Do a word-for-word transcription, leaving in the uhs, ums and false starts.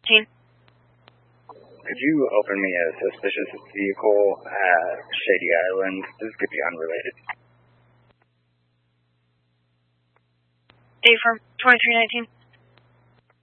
Gene? Could you open me a suspicious vehicle at Shady Island? This could be unrelated. Dave from twenty-three nineteen.